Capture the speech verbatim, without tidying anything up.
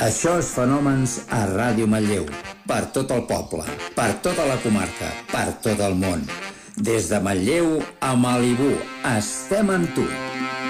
Això és Fenòmens a Ràdio Manlleu. Per tot el poble, per tota la comarca, per tot el món. Des de Manlleu a Malibú, estem amb tu.